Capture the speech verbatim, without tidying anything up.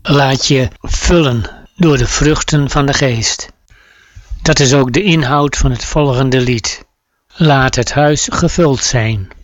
Laat je vullen door de vruchten van de geest. Dat is ook de inhoud van het volgende lied. Laat het huis gevuld zijn.